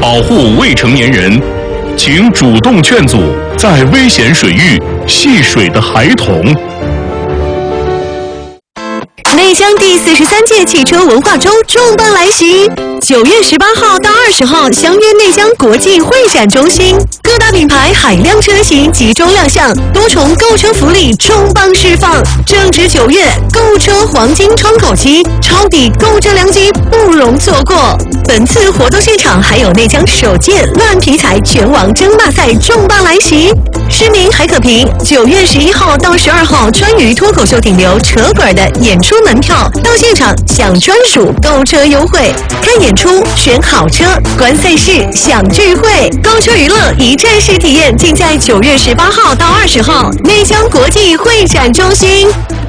保护未成年人，请主动劝阻在危险水域戏水的孩童。 内江第43届汽车文化周重磅来袭！9月18号到20号，相约内江国际会展中心，各大品牌海量车型集中亮相，多重购车福利重磅释放。正值9月，购车黄金窗口期，抄底购车良机不容错过。本次活动现场还有内江首届乱皮财拳王争霸赛重磅来袭，市民还可凭9月11号到12号川渝脱口秀顶流扯滚的演出门票到现场享专属购车优惠，看演出选好车，观赛事享聚会，购车娱乐一站式体验，尽在9月18号到20号内江国际会展中心。